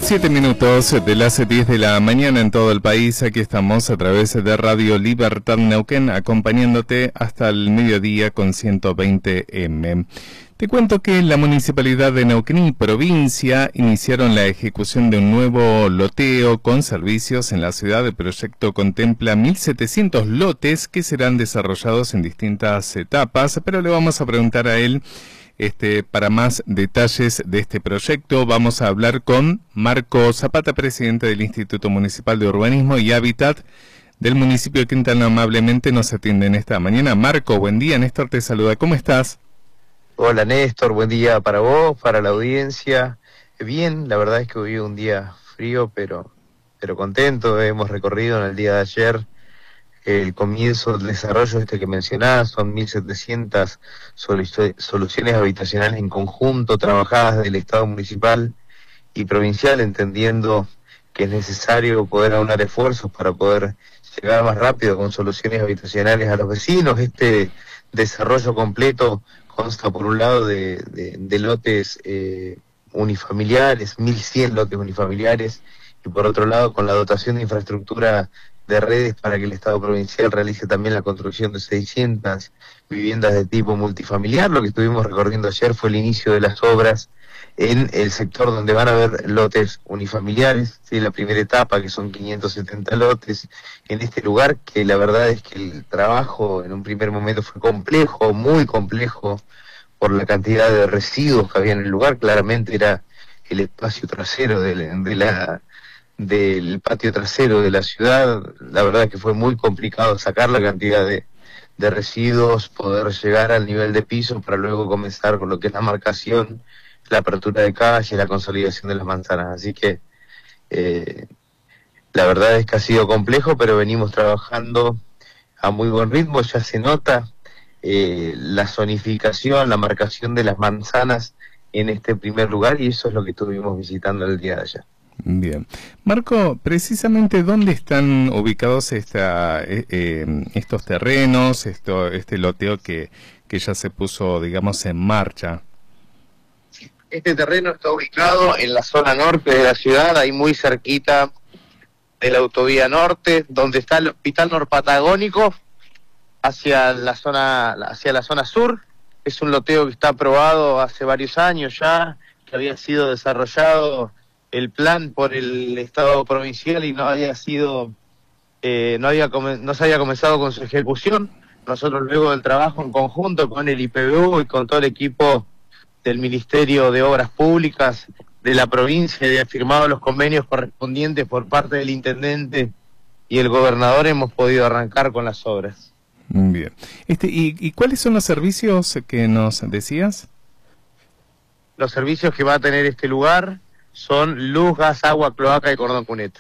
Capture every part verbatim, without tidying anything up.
Siete minutos de las diez de la mañana en todo el país. Aquí estamos a través de Radio Libertad Neuquén, acompañándote hasta el mediodía con ciento veinte eme. Te cuento que la Municipalidad de Neuquén y provincia iniciaron la ejecución de un nuevo loteo con servicios en la ciudad. El proyecto contempla mil setecientos lotes que serán desarrollados en distintas etapas, pero le vamos a preguntar a él Este, para más detalles de este proyecto. Vamos a hablar con Marco Zapata, presidente del Instituto Municipal de Urbanismo y Hábitat del municipio, que tan amablemente nos atiende en esta mañana. Marco, buen día. Néstor te saluda. ¿Cómo estás? Hola Néstor, buen día para vos, para la audiencia. Bien, la verdad es que hoy un día frío, pero, pero contento. Hemos recorrido en el día de ayer el comienzo del desarrollo este que mencionás. Son mil setecientas soluciones habitacionales en conjunto, trabajadas del Estado municipal y provincial, entendiendo que es necesario poder aunar esfuerzos para poder llegar más rápido con soluciones habitacionales a los vecinos. Este desarrollo completo consta, por un lado, de, de, de lotes eh, unifamiliares, mil cien lotes unifamiliares, y por otro lado, con la dotación de infraestructura de redes para que el Estado provincial realice también la construcción de seiscientas viviendas de tipo multifamiliar. Lo que estuvimos recorriendo ayer fue el inicio de las obras en el sector donde van a haber lotes unifamiliares, ¿sí? La primera etapa, que son quinientos setenta lotes en este lugar, que la verdad es que el trabajo en un primer momento fue complejo, muy complejo, por la cantidad de residuos que había en el lugar. Claramente era el espacio trasero de la, de la del patio trasero de la ciudad. La verdad es que fue muy complicado sacar la cantidad de, de residuos, poder llegar al nivel de piso para luego comenzar con lo que es la marcación, la apertura de calle, la consolidación de las manzanas. Así que eh, la verdad es que ha sido complejo, pero venimos trabajando a muy buen ritmo. Ya se nota eh, la zonificación, la marcación de las manzanas en este primer lugar, y eso es lo que estuvimos visitando el día de ayer. Bien. Marco, precisamente, ¿dónde están ubicados esta, eh, eh, estos terrenos, esto, este loteo que, que ya se puso, digamos, en marcha? Este terreno está ubicado en la zona norte de la ciudad, ahí muy cerquita de la autovía norte, donde está el Hospital Norpatagónico, hacia la zona, hacia la zona sur. Es un loteo que está aprobado hace varios años ya, que había sido desarrollado el plan por el Estado provincial y no había sido, eh, no había no se había comenzado con su ejecución. Nosotros, luego del trabajo en conjunto con el I P B U y con todo el equipo del Ministerio de Obras Públicas de la provincia, y ha firmado los convenios correspondientes por parte del intendente y el gobernador, hemos podido arrancar con las obras. Bien. Este, ¿y, y cuáles son los servicios que nos decías? Los servicios que va a tener este lugar son luz, gas, agua, cloaca y cordón cuneta.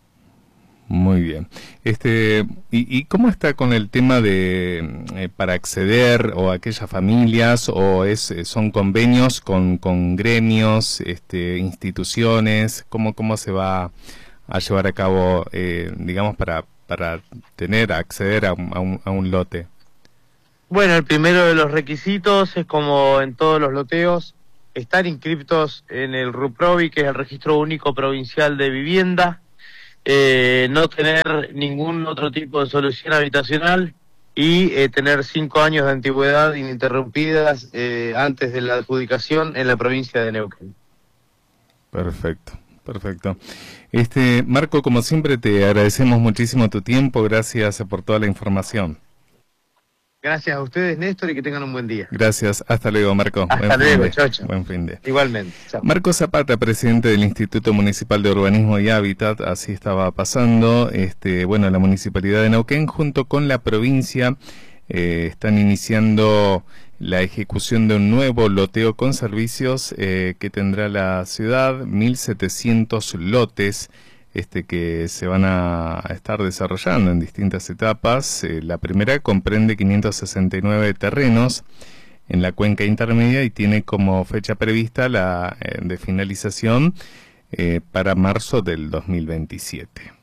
Muy bien. Este, ¿y, y cómo está con el tema de eh, para acceder, o aquellas familias, o es son convenios con, con gremios, este, instituciones? ¿Cómo cómo se va a llevar a cabo, eh, digamos, para para tener acceder a un, a un, a un lote? Bueno, el primero de los requisitos es, como en todos los loteos, estar inscriptos en el RUPROVI, que es el Registro Único Provincial de Vivienda, eh, no tener ningún otro tipo de solución habitacional y eh, tener cinco años de antigüedad ininterrumpidas eh, antes de la adjudicación en la provincia de Neuquén. Perfecto, perfecto. Este, Marco, como siempre, te agradecemos muchísimo tu tiempo. Gracias por toda la información. Gracias a ustedes, Néstor, y que tengan un buen día. Gracias. Hasta luego, Marco. Hasta luego, chocho. Buen fin de. Igualmente. Chao. Marco Zapata, presidente del Instituto Municipal de Urbanismo y Hábitat. Así estaba pasando. Este, bueno, la Municipalidad de Neuquén, junto con la provincia, eh, están iniciando la ejecución de un nuevo loteo con servicios eh, que tendrá la ciudad, mil setecientos lotes. Este, que se van a estar desarrollando en distintas etapas. Eh, la primera comprende quinientos sesenta y nueve terrenos en la cuenca intermedia y tiene como fecha prevista la eh, de finalización eh, para marzo del dos mil veintisiete.